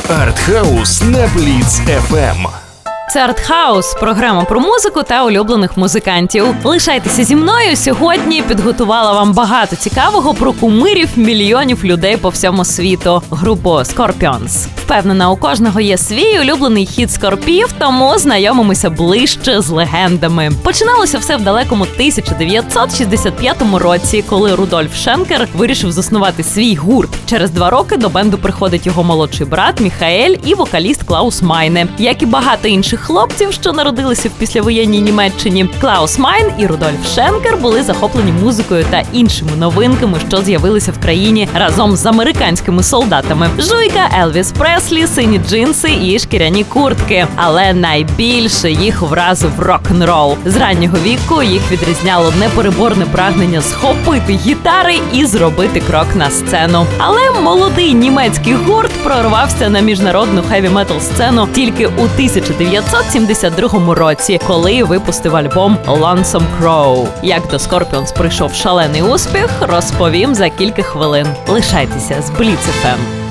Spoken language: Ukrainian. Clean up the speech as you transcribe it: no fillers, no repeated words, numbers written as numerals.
Артхаус на Бліц FM. Це Артхаус – програма про музику та улюблених музикантів. Лишайтеся зі мною. Сьогодні підготувала вам багато цікавого про кумирів мільйонів людей по всьому світу. Групу Scorpions. Впевнена, у кожного є свій улюблений хіт Скорпів, тому знайомимося ближче з легендами. Починалося все в далекому 1965 році, коли Рудольф Шенкер вирішив заснувати свій гурт. Через 2 роки до бенду приходить його молодший брат Міхаель і вокаліст Клаус Майне. Як і багато інших хлопців, що народилися в післявоєнній Німеччині, Клаус Майн і Рудольф Шенкер були захоплені музикою та іншими новинками, що з'явилися в країні разом з американськими солдатами. Жуйка, Елвіс Преслі, сині джинси і шкіряні куртки. Але найбільше їх вразив рок-н-рол. З раннього віку їх відрізняло непереборне прагнення схопити гітари і зробити крок на сцену. Але молодий німецький гурт прорвався на міжнародну хеві-метал сцену тільки у 1972 році, коли випустив альбом Lonesome Crow. Як до Scorpions прийшов шалений успіх, розповім за кілька хвилин. Лишайтеся з Бліц FM.